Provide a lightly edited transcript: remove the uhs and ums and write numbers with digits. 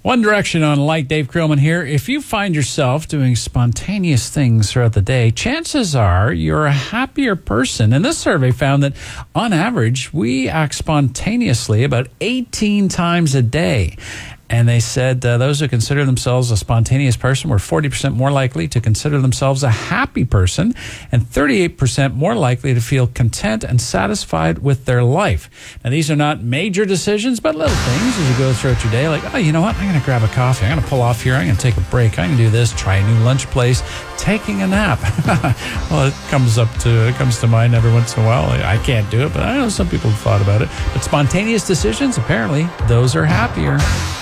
One Direction on Light. Dave Krillman here. If you find yourself doing spontaneous things throughout the day, chances are you're a happier person. And this survey found that on average, we act spontaneously about 18 times a day. And they said those who consider themselves a spontaneous person were 40% more likely to consider themselves a happy person and 38% more likely to feel content and satisfied with their life. Now, these are not major decisions, but little things as you go throughout your day, like, oh, you know what? I'm going to grab a coffee. I'm going to pull off here. I'm going to take a break. I'm going to do this, try a new lunch place, taking a nap. Well, it comes to mind every once in a while. I can't do it, but I know some people have thought about it. But spontaneous decisions, apparently, those are happier.